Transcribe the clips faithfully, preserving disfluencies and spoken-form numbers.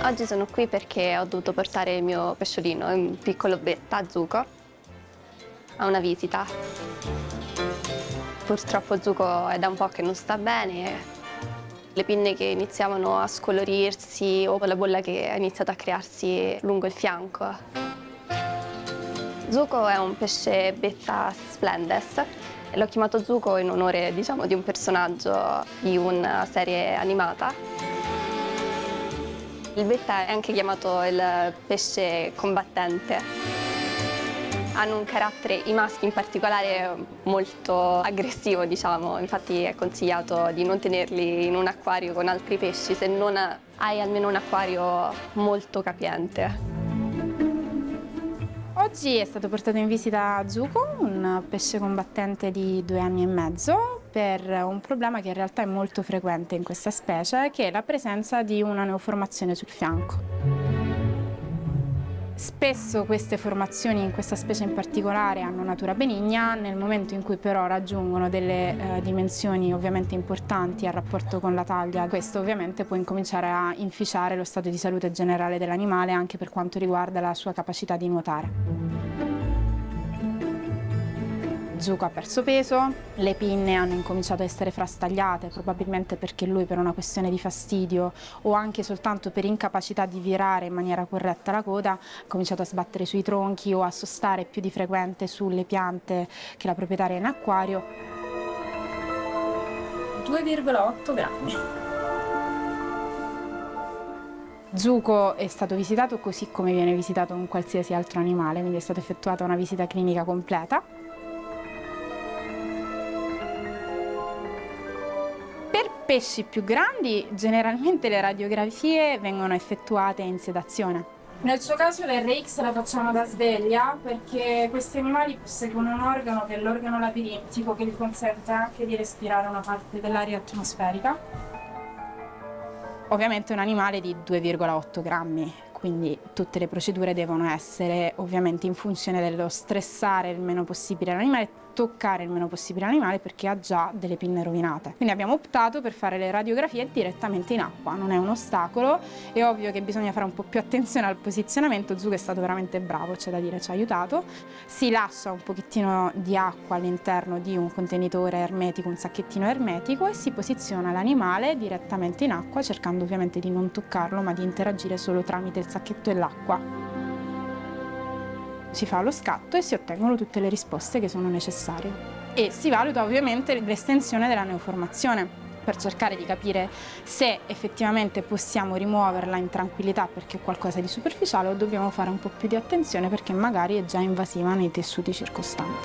Oggi sono qui perché ho dovuto portare il mio pesciolino, un piccolo Betta, Zuko, a una visita. Purtroppo Zuko è da un po' che non sta bene, le pinne che iniziavano a scolorirsi o la bolla che ha iniziato a crearsi lungo il fianco. Zuko è un pesce Betta splendes. L'ho chiamato Zuko in onore, diciamo, di un personaggio di una serie animata. Il Betta è anche chiamato il pesce combattente. Hanno un carattere, i maschi in particolare, molto aggressivo, diciamo. Infatti è consigliato di non tenerli in un acquario con altri pesci se non hai almeno un acquario molto capiente. Oggi è stato portato in visita Zuko, un pesce combattente di due anni e mezzo, per un problema che in realtà è molto frequente in questa specie, che è la presenza di una neoformazione sul fianco. Spesso queste formazioni in questa specie in particolare hanno natura benigna, nel momento in cui però raggiungono delle eh, dimensioni ovviamente importanti a rapporto con la taglia, questo ovviamente può incominciare a inficiare lo stato di salute generale dell'animale anche per quanto riguarda la sua capacità di nuotare. Zuko ha perso peso, le pinne hanno incominciato a essere frastagliate, probabilmente perché lui per una questione di fastidio o anche soltanto per incapacità di virare in maniera corretta la coda ha cominciato a sbattere sui tronchi o a sostare più di frequente sulle piante che la proprietaria ha in acquario. due virgola otto grammi. Zuko è stato visitato così come viene visitato un qualsiasi altro animale, quindi è stata effettuata una visita clinica completa. Pesci più grandi, generalmente le radiografie vengono effettuate in sedazione. Nel suo caso l'R X la facciamo da sveglia perché questi animali posseggono un organo che è l'organo labirintico che gli consente anche di respirare una parte dell'aria atmosferica. Ovviamente è un animale di due virgola otto grammi, quindi tutte le procedure devono essere ovviamente in funzione dello stressare il meno possibile l'animale, toccare il meno possibile l'animale perché ha già delle pinne rovinate. Quindi abbiamo optato per fare le radiografie direttamente in acqua, non è un ostacolo, è ovvio che bisogna fare un po' più attenzione al posizionamento. Zuko è stato veramente bravo, c'è da dire, ci ha aiutato. Si lascia un pochettino di acqua all'interno di un contenitore ermetico, un sacchettino ermetico, e si posiziona l'animale direttamente in acqua, cercando ovviamente di non toccarlo ma di interagire solo tramite il sacchetto e l'acqua. Si fa lo scatto e si ottengono tutte le risposte che sono necessarie e si valuta ovviamente l'estensione della neoformazione per cercare di capire se effettivamente possiamo rimuoverla in tranquillità perché è qualcosa di superficiale o dobbiamo fare un po' più di attenzione perché magari è già invasiva nei tessuti circostanti.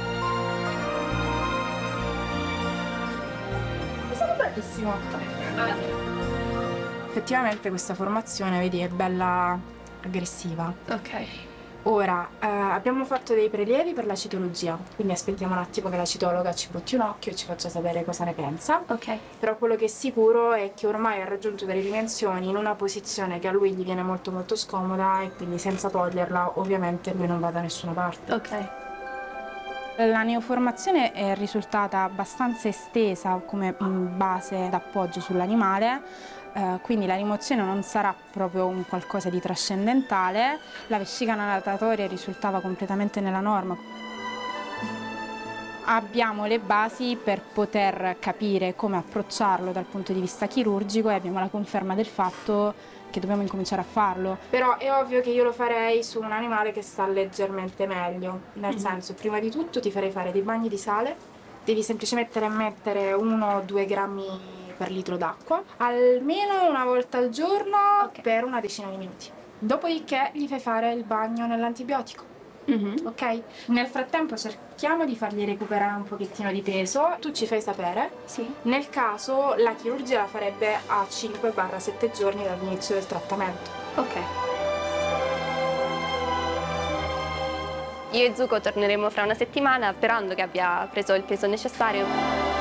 È stato bravissimo. Effettivamente questa formazione, vedi, è bella aggressiva. Ok. Ora, eh, abbiamo fatto dei prelievi per la citologia, quindi aspettiamo un attimo che la citologa ci butti un occhio e ci faccia sapere cosa ne pensa. Ok. Però quello che è sicuro è che ormai ha raggiunto delle dimensioni in una posizione che a lui gli viene molto molto scomoda e quindi senza toglierla ovviamente lui non va da nessuna parte. Ok. La neoformazione è risultata abbastanza estesa come base d'appoggio sull'animale. Uh, quindi la rimozione non sarà proprio un qualcosa di trascendentale, la vescica natatoria risultava completamente nella norma. Abbiamo le basi per poter capire come approcciarlo dal punto di vista chirurgico e abbiamo la conferma del fatto che dobbiamo incominciare a farlo. Però è ovvio che io lo farei su un animale che sta leggermente meglio, nel mm-hmm. senso, prima di tutto ti farei fare dei bagni di sale, devi semplicemente mettere uno o due grammi per litro d'acqua, almeno una volta al giorno okay. per una decina di minuti. Dopodiché gli fai fare il bagno nell'antibiotico, mm-hmm. ok? Nel frattempo cerchiamo di fargli recuperare un pochettino di peso, tu ci fai sapere. Sì. Nel caso la chirurgia la farebbe a cinque sette giorni dall'inizio del trattamento. Ok. Io e Zuko torneremo fra una settimana sperando che abbia preso il peso necessario.